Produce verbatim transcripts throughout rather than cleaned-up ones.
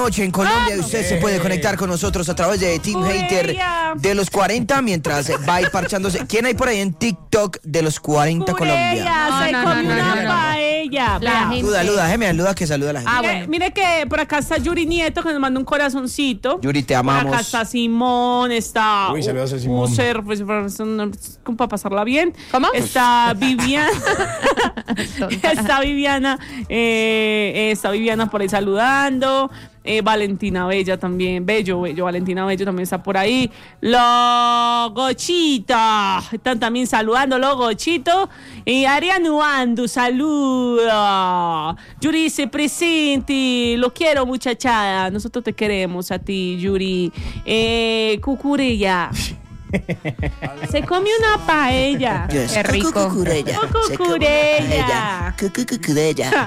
Noche en Colombia y usted se puede conectar con nosotros a través de Team Hater de los cuarenta mientras va a ir parchándose. ¿Quién hay por ahí en TikTok de los cuarenta Colombia? No, se no, comió no, una no, no. paella. La gente- Luda, Luda, déjeme a Luda que saluda a la gente. Ah, Mire, bueno. mire que por acá está Yuri Nieto que nos manda un corazoncito. Yuri, te Por amamos. acá está Simón, está Uy, saludos a Simón. User, pues, como para pasarla bien. ¿Cómo? Está Viviana. está Viviana. eh, eh, está Viviana por ahí saludando. Eh, Valentina Bella también, Bello, Bello, Valentina Bello también está por ahí. Los Gochita, están también saludando los Gochito. Y Ariano Andu, saluda. Yuri se presente, lo quiero muchachada, nosotros te queremos a ti, Yuri. Eh, Cucurella. Se comió una paella. Yes. Qué rico. Cucucucureya. Se come Cucucureya. paella. Cucucucureya.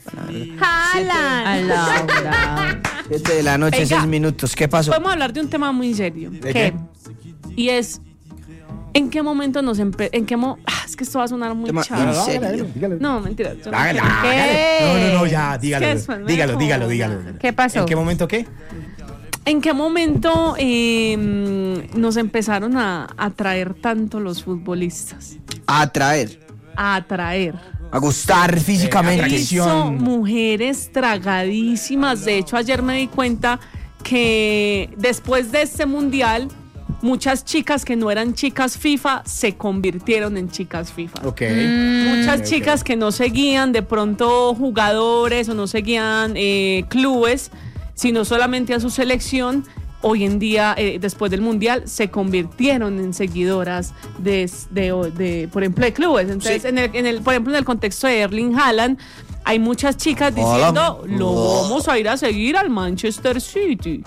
Jalan. A Laura. Siete de la noche, Venga. seis minutos. ¿Qué pasó? Podemos hablar de un tema muy serio. ¿De ¿Qué? Y es, ¿en qué momento nos empe en qué mo ah, es que esto va a sonar muy Tema chavo. en serio. No, mentira. yo no Hágale, quiero. hágale. No, no, no, ya, dígalo. Es que es- dígalo, me dígalo, joda. dígalo. ¿Qué pasó? ¿En qué momento qué? ¿En qué momento eh, nos empezaron a atraer tanto los futbolistas? A atraer, A atraer. a gustar físicamente. atracción. Hizo mujeres tragadísimas. De hecho, ayer me di cuenta que después de este mundial, muchas chicas que no eran chicas FIFA se convirtieron en chicas FIFA. Ok. Muchas ok, chicas ok. que no seguían de pronto jugadores o no seguían eh, clubes, sino solamente a su selección, hoy en día, eh, después del Mundial, se convirtieron en seguidoras de, de, de, por ejemplo, de clubes. Entonces, Sí. en el, en el, por ejemplo, en el contexto de Erling Haaland, hay muchas chicas diciendo, Hola. lo Oh. vamos a ir a seguir al Manchester City.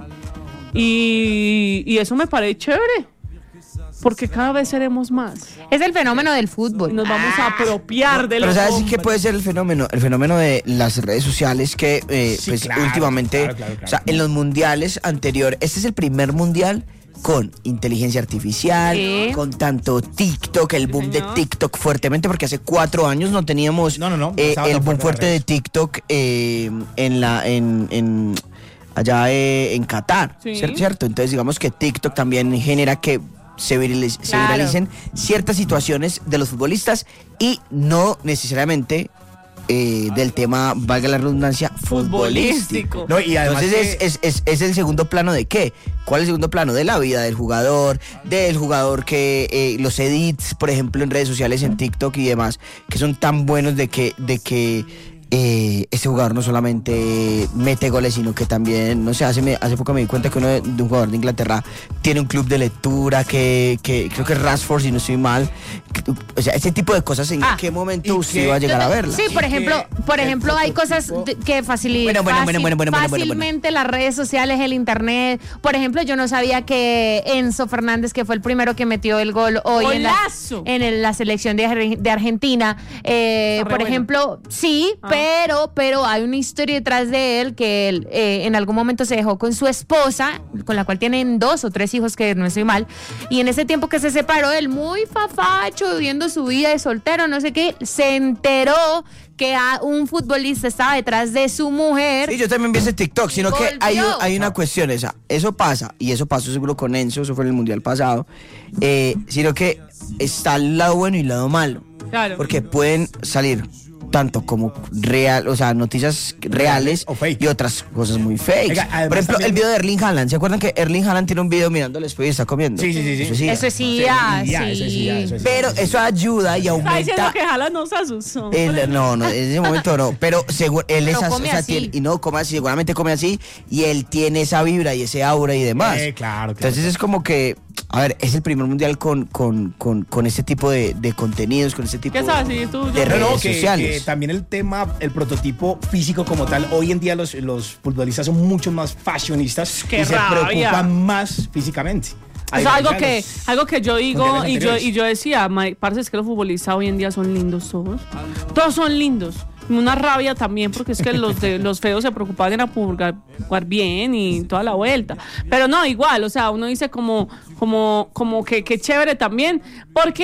Y, y eso me parece chévere, porque cada vez seremos más. Es el fenómeno del Y fútbol. nos vamos a apropiar de Pero los ¿sabes qué hombres. puede ser el fenómeno? El fenómeno de las redes sociales que eh, Sí, pues claro, últimamente, claro, claro, claro. o sea, en los mundiales anteriores, este es el primer mundial con inteligencia artificial, Sí. con tanto TikTok, el boom de señor. TikTok fuertemente, porque hace cuatro años no teníamos No, no, no, no eh, estaba el tan boom fuerte fuerte las de redes. TikTok eh, en la en, en allá eh, en Qatar, Sí. ¿cier- ¿cierto? Entonces digamos que TikTok también genera que se, viraliz- se Claro. viralicen ciertas situaciones de los futbolistas y no necesariamente eh, del tema, valga la redundancia, futbolístico. Futbolístico. No, y además Entonces que- es, es, es, es el segundo plano de qué. ¿Cuál es el segundo plano? De la vida del jugador, del jugador que eh, los edits, por ejemplo, en redes sociales, en TikTok y demás, que son tan buenos de que, de que eh, este jugador no solamente mete goles, sino que también, no sé, hace, me- hace poco me di cuenta que uno de, de un jugador de Inglaterra tiene un club de lectura, que, que creo que es Rashford, si no estoy mal. Que- o sea, ese tipo de cosas, ¿en Ah, qué momento y usted que- va a llegar a verlas? Sí, por Y ejemplo, que por el ejemplo, hay cosas prototipo- de- que facilitan Bueno, bueno, bueno, bueno, bueno, bueno, bueno, fácilmente las redes sociales, el internet. Por ejemplo, yo no sabía que Enzo Fernández, que fue el primero que metió el gol hoy en la, ¡Golazo! en el- la selección de, Ar- de Argentina, eh, Está re por bueno. ejemplo, sí, Ah. pero, pero hay una historia detrás de él que él eh, en algún momento se dejó con su esposa, con la cual tienen dos o tres hijos, que no estoy mal, y en ese tiempo que se separó, él muy fafacho, viviendo su vida de soltero, no sé qué, se enteró que a un futbolista estaba detrás de su mujer. Sí, yo también vi ese TikTok, sino que Volvió. hay, un- hay una cuestión, esa, eso pasa, y eso pasó seguro con Enzo, eso fue en el Mundial pasado, eh, sino que está el lado bueno y el lado malo, Claro. porque pueden salir tanto como real, o sea, noticias reales o fake. y otras cosas muy fakes. Oiga, además Por ejemplo, también- el video de Erling Haaland, ¿se acuerdan que Erling Haaland tiene un video mirando al espejo y está comiendo? Sí, sí, sí, sí. Eso sí. Eso es sí, ah, ya, sí. eso sí, ya, eso sí. Pero eso ayuda y Está diciendo aumenta. que Jala no se asustó. Él, no, no, en ese momento no, pero seguro, él Pero es as- come o sea, así. tiene- y no come así, seguramente come así, y él tiene esa vibra y ese aura y demás. Eh, claro, claro. Entonces es como que, a ver, es el primer mundial con, con, con, con este tipo de, de contenidos, con este tipo ¿Qué sabes? Sí, tú, de yo- No, redes no, que, sociales. que también el tema, el prototipo físico como tal, hoy en día los, los futbolistas son mucho más fashionistas ¡Qué y se rabia! preocupan más físicamente. A Eso es algo diferencia de que, los- algo que yo digo mundiales y yo, anteriores. y yo decía, "Mae, parce, es que los futbolistas hoy en día son lindos todos. Todos son lindos. Una rabia también, porque es que los de los feos se preocupaban era por jugar, jugar bien y toda la vuelta. Pero no, igual, o sea, uno dice como, como, como que, que chévere también, porque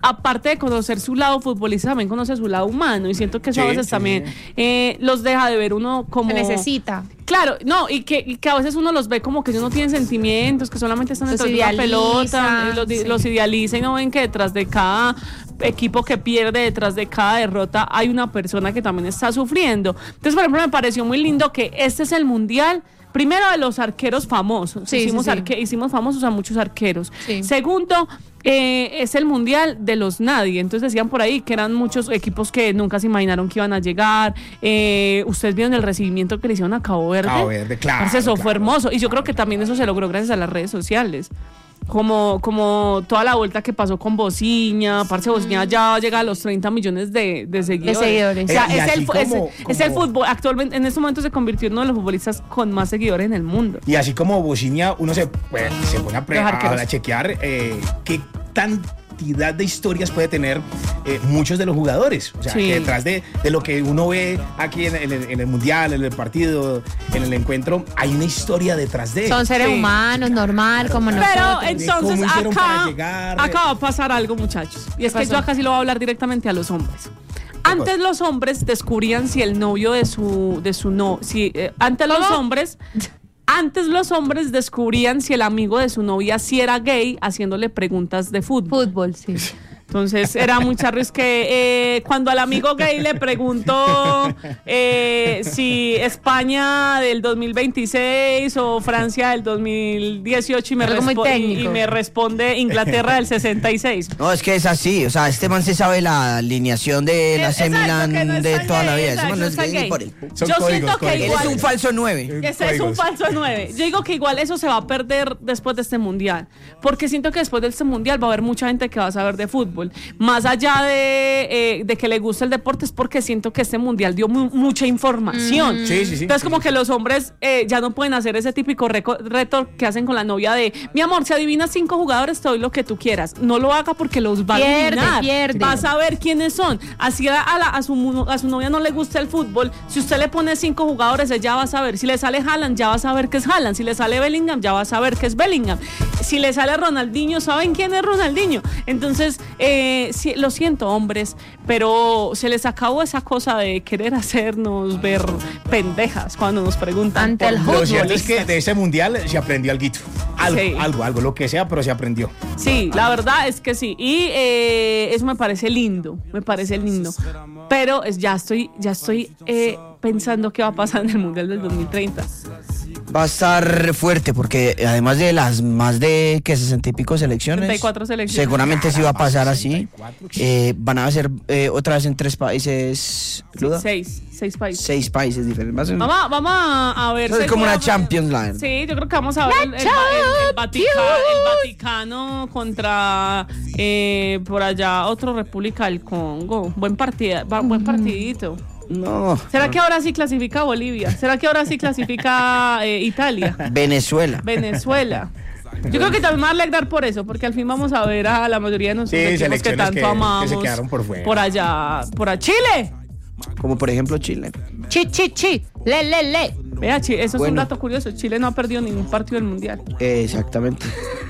aparte de conocer su lado futbolista, también conoce su lado humano. Y siento que eso Sí, a veces sí. también eh, los deja de ver uno como... Se necesita. Claro, no, y que, y que a veces uno los ve como que ellos no tienen sentimientos, que solamente están Los detrás de una pelota, idealiza, y los, sí. los idealiza y no ven que detrás de cada equipo que pierde, detrás de cada derrota, hay una persona que también está sufriendo. Entonces, por ejemplo, me pareció muy lindo que este es el mundial. Primero, de los arqueros famosos. Sí, hicimos, sí, sí. arque- hicimos famosos a muchos arqueros. Sí. Segundo, eh, es el mundial de los nadie. Entonces decían por ahí que eran muchos equipos que nunca se imaginaron que iban a llegar. Eh, ustedes vieron el recibimiento que le hicieron a Cabo Verde. Cabo Verde, claro, Parce, eso claro. fue hermoso. Y yo creo que también eso se logró gracias a las redes sociales. Como, como toda la vuelta que pasó con Bociña, parce, Bociña ya llega a los treinta millones de, de seguidores. De seguidores. O sea, Eh, y es, el, así fu- es- como- es el como- fútbol, actualmente en este momento se convirtió en uno de los futbolistas con más seguidores en el mundo. Y así como Bociña, uno se, pues, se pone a, pre- Los arqueros. a- a chequear eh, qué cantidad de historias puede tener eh, muchos de los jugadores. O sea, Sí. que detrás de, de lo que uno ve aquí en, en el, en el Mundial, en el partido, en el encuentro, hay una historia detrás de. Son seres Sí. humanos, normal, como Pero nosotros. entonces ¿Cómo hicieron para acá, llegar? acá va a pasar algo, muchachos. Y es que pasó? yo acá sí lo voy a hablar directamente a los hombres. Antes los hombres descubrían si el novio de su, de su no, si eh, antes los ¿Cómo? hombres, antes los hombres descubrían si el amigo de su novia sí era gay haciéndole preguntas de fútbol. Fútbol, sí. Entonces era muy charro, es que eh, cuando al amigo gay le preguntó eh, si España del dos mil veintiséis o Francia del dos mil dieciocho y me, Algo muy respo- y, técnico. y me responde Inglaterra del sesenta y seis. No, es que es así, o sea, este man se sabe la alineación de la C Exacto, Milan que no es de tan toda la gay, vida. Ese man no es exacto, gay ni no por es el... tan Son Yo códigos, siento que códigos. Él es igual un falso nueve. Ese es un Códigos. falso nueve. Yo digo que igual eso se va a perder después de este mundial. Porque siento que después de este mundial va a haber mucha gente que va a saber de fútbol. Más allá de, eh, de que le guste el deporte, es porque siento que este mundial dio mu- mucha información. Sí, sí, sí. Entonces, Sí, como sí. que los hombres eh, ya no pueden hacer ese típico reco- reto que hacen con la novia de: mi amor, si adivinas cinco jugadores, te doy lo que tú quieras. No lo haga porque los va a Pierde, adivinar. pierde. Vas a ver quiénes son. Así a, a la- a su, mu- a su novia no le gusta el fútbol. Si usted le pone cinco jugadores, ella va a saber. Si le sale Haaland, ya va a saber que es Haaland. Si le sale Bellingham, ya va a saber que es Bellingham. Si le sale Ronaldinho, ¿saben quién es Ronaldinho? Entonces, eh, sí, lo siento, hombres, pero se les acabó esa cosa de querer hacernos ver pendejas cuando nos preguntan. Ante por el Lo cierto es que futbolistas. de ese mundial se aprendió algo. Algo, Sí. algo, algo, lo que sea, pero se aprendió. Sí, la verdad es que sí. Y eh, eso me parece lindo, me parece lindo. Pero es, ya estoy, ya estoy eh, pensando qué va a pasar en el Mundial del dos mil treinta. Va a estar fuerte porque además de las más de que sesenta y pico selecciones, sesenta y cuatro selecciones. seguramente sí va a pasar así. Eh, van a ser eh, otra vez en tres países, Luda? Seis, seis países. Seis países diferentes. Va a ser- Vamos, a- vamos a, a ver. Eso es como una seguramente- Champions League. Sí, yo creo que vamos a ver el, el- el- el Vatica- el Vaticano contra eh, por allá otro República del Congo. Buen partido, buen partidito. No. ¿Será que ahora sí clasifica Bolivia? ¿Será que ahora sí clasifica eh, Italia? Venezuela. Venezuela. Yo creo que también me va a alegrar por eso, porque al fin vamos a ver a la mayoría de nuestros Sí, equipos que selecciones tanto que- que amamos. se quedaron por fuera. Por allá, por a Chile. Como por ejemplo Chile. Chi, chi, chi. Le, le, le. Vea, Chi- eso es un Bueno. dato curioso. Chile no ha perdido ningún partido del mundial. Eh, exactamente.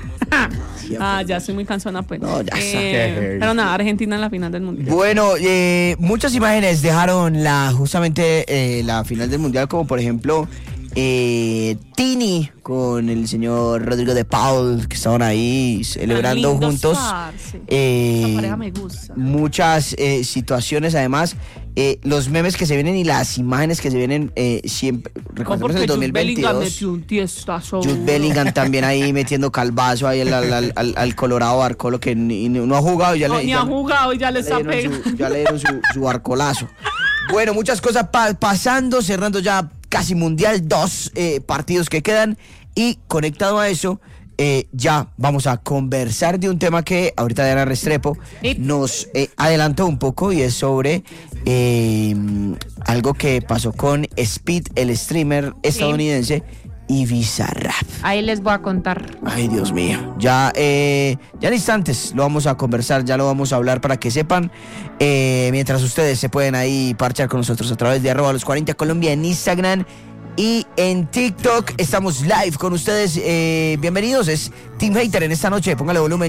Ah, ya estoy muy cansona, pues. No, ya está. Eh, pero nada, Argentina en la final del mundial. Bueno, eh, muchas imágenes dejaron la justamente eh, la final del mundial, como por ejemplo eh, Tini con el señor Rodrigo de Paul, que estaban ahí celebrando lindos, juntos. parce. Eh, Esa pareja me gusta. muchas eh, situaciones, además, eh, los memes que se vienen y las imágenes que se vienen eh, siempre. No, Recordemos porque el Jude Bellingham dos mil veintidós. metió un tiestazo. Jude Bellingham también ahí metiendo calvazo ahí al, al, al, al Colorado Barcolo, que ni, ni- no ha jugado y ya No, le ni ya- ha jugado y ya le ya está le dieron pegando. su, ya le dieron su, su arcolazo. Bueno, muchas cosas pa- pasando, cerrando ya casi mundial, dos eh, partidos que quedan. Y conectado a eso, eh, ya vamos a conversar de un tema que ahorita Diana Restrepo Sí. nos eh, adelantó un poco, y es sobre eh, algo que pasó con Speed, el streamer estadounidense, y Bizarrap. Ahí les voy a contar. Ay, Dios mío. Ya, eh, ya en instantes lo vamos a conversar, ya lo vamos a hablar para que sepan. Eh, mientras ustedes se pueden ahí parchar con nosotros a través de arroba los cuarenta Colombia en Instagram y en TikTok. Estamos live con ustedes. Eh, bienvenidos, es Team Hater en esta noche. Póngale volumen.